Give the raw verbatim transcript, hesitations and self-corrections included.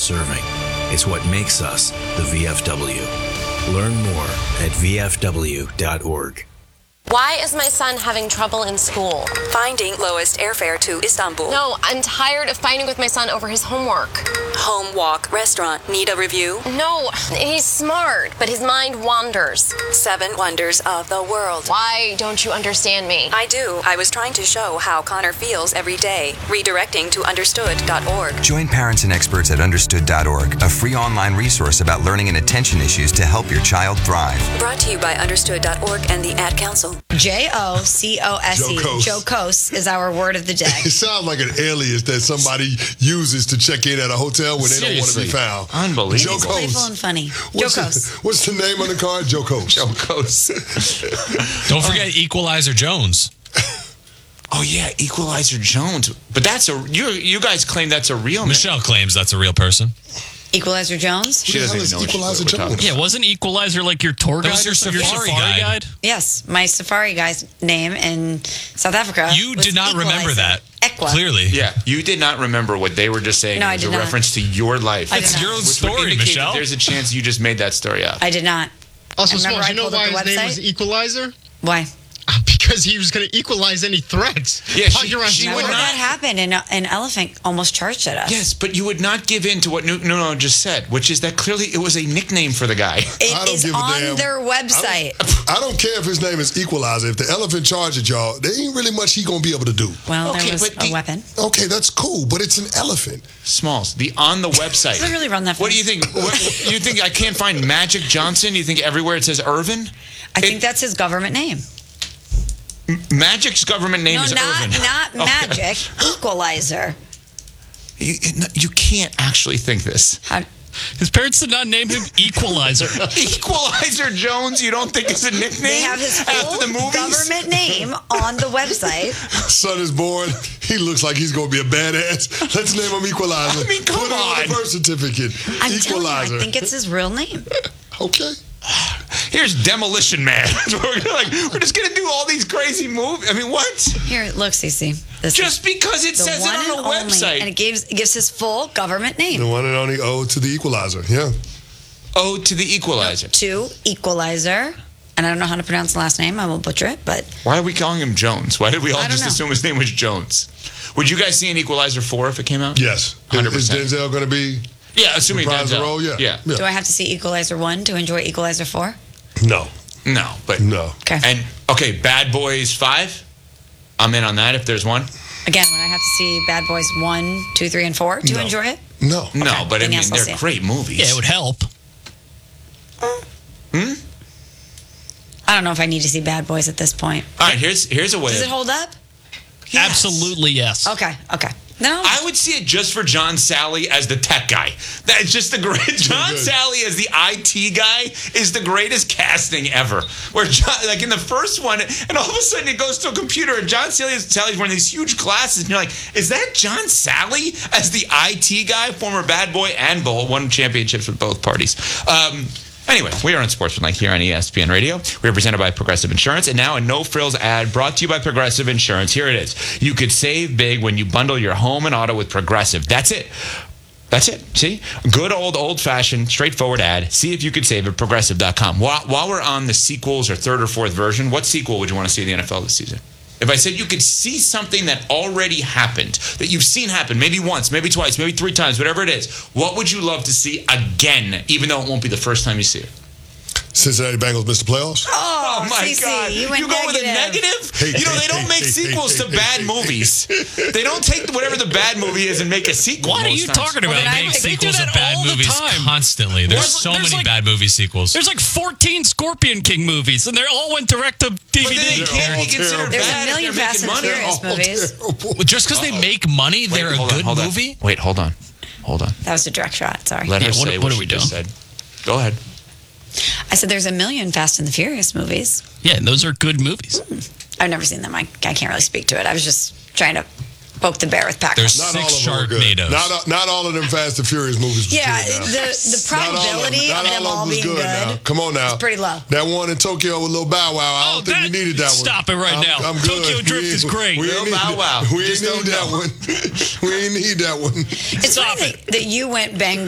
serving. It's what makes us the V F W. Learn more at v f w dot org. Why is my son having trouble in school? Finding lowest airfare to Istanbul. No, I'm tired of fighting with my son over his homework. Home walk restaurant. Need a review? No, he's smart, but his mind wanders. Seven wonders of the world. Why don't you understand me? I do. I was trying to show how Connor feels every day. Redirecting to understood dot org. Join parents and experts at understood dot org, a free online resource about learning and attention issues to help your child thrive. Brought to you by understood dot org and the Ad Council. J O C O S E. Jocose. Jocose is our word of the day. It sounds like an alias that somebody uses to check in at a hotel when they Seriously. don't want to be found. Unbelievable. It's Jocose. playful and funny. What's Jocose. the, what's the name on the card? Jocose. Jocose. Don't forget Equalizer Jones. Oh yeah, Equalizer Jones. But that's a you. You guys claim that's a real name. Michelle claims that's a real person. Equalizer Jones? She doesn't Who the even hell know is what Equalizer she's- what we're Jones? talking Yeah, wasn't Equalizer like your tour That guide? was your or something? safari guide. Yes, my safari guy's name in South Africa. You was did not remember Equalizer. that. Equa. Clearly. Yeah, you did not remember what they were just saying. No, it I was did a not. reference to your life. I did It's not. your own Which would story, indicate that Michelle. there's a chance you just made that story up. I did not. Also, I remember Smalls, I you know pulled up why the his name website. was Equalizer? Why? Uh, because he was going to equalize any threats. Yeah, she- Talking around she the would Remember world. not- that happened and an elephant almost charged at us. Yes, but you would not give in to what Nuno just said, which is that clearly it was a nickname for the guy. I It don't is give a on damn. their website. I don't care if his name is Equalizer. If the elephant charges y'all, there ain't really much he gonna be able to do. Well, Okay, there was but a the- weapon. Okay, that's cool, but it's an elephant. Smalls, the on the website. Does it really run that What do you fast? think? What, you think I can't find Magic Johnson? You think everywhere it says Irvin? I It- think that's his government name. Magic's government name No, is not Irvin. not Okay. magic. Equalizer. You, you can't actually think this. How, His parents did not name him Equalizer. Equalizer Jones, you don't think it's a nickname? they have his after full the movies? government name on the website. Son is born. He looks like he's gonna be a badass. Let's name him Equalizer. I mean, come Put it on on. the birth certificate. I'm telling you, Equalizer. I think it's his real name. Okay. Here's Demolition Man. we're, gonna, like, we're just going to do all these crazy movies. I mean, what? Here, look, Cece. This Just is because it the says one it on and the only, website. and it gives it gives his full government name The one and only ode to the Equalizer. Yeah. Ode to the Equalizer. to Equalizer. And I don't know how to pronounce the last name. I will butcher it, but Why are we calling him Jones? Why did we all I don't just know. assume his name was Jones? Would you guys see an Equalizer four if it came out? Yes. one hundred Is percent. Denzel gonna be Yeah, assuming reprise the Denzel. role? Yeah. Yeah. do I have to see Equalizer one to enjoy Equalizer four? No. No, but No. Okay. And okay, Bad Boys five. I'm in on that if there's one. Again, would I have to see Bad Boys one, two, three, and four to No. enjoy it? No. No, Okay, but I then mean yes, I'll see they're it. great movies. Yeah, it would help. I don't know if I need to see Bad Boys at this point. All right, here's here's a way. Does of- it hold up? Yes. Absolutely yes. Okay, okay. No. I would see it just for John Sally as the tech guy. That's just the great. John good. Sally as the I T guy is the greatest casting ever. Where John, like in the first one, and all of a sudden it goes to a computer, and John Sally Sally's wearing these huge glasses, and you're like, is that John Sally as the I T guy, former Bad Boy and Bull, won championships with both parties. Um, Anyway, we are on Sportsmanlike here on E S P N Radio. We are presented by Progressive Insurance. And now a no-frills ad brought to you by Progressive Insurance. Here it is. You could save big when you bundle your home and auto with Progressive. That's it. That's it. See? Good old, old-fashioned, straightforward ad. See if you could save at progressive dot com. While, while we're on the sequels or third or fourth version, what sequel would you want to see in the N F L this season? If I said you could see something that already happened, that you've seen happen, maybe once, maybe twice, maybe three times, whatever it is, what would you love to see again, even though it won't be the first time you see it? Cincinnati Bengals missed the playoffs. Oh, my C C, God. you went go with a negative. negative? Hey, you know, hey, they don't hey, make hey, sequels hey, to hey, bad hey, movies. They don't take whatever the bad movie is and make a sequel. What are most you times. talking about? Well, They then make I- they sequels do of that bad all the movies time. constantly. There's There's- so there's many like- bad movie sequels. There's like fourteen Scorpion King movies, and they all went direct to D V But D. they can't be all considered terrible. There's bad a if million they're Fast making and money. Furious Oh, movies. terrible. Just because they make money, Wait, they're a hold on, good hold on. movie? Wait, hold on. Hold on. That was a direct shot. Sorry. Let Yeah, her what- say what what, are she we just doing? said. Go ahead. I said there's a million Fast and the Furious movies. Yeah, and those are good movies. I've never seen them. I, I can't really speak to it. I was just trying to poke the bear with Pac-Man. There's Not all six of them are good. Sharknadoes. Not, all- not all of them Fast and Furious movies. was Yeah, good now. the, the Not all of probability Not of them all all was being good, now. Come on now. is pretty low. That one in Tokyo with Lil Bow Wow. I Oh, don't think that- we needed that one. stop it right I'm, now. I'm good. Tokyo Drift We is ain't- great. We Lil ain't Bow need, Wow. we ain't Just don't need that know. one. We ain't need that one. It's Stop funny that, that you went bang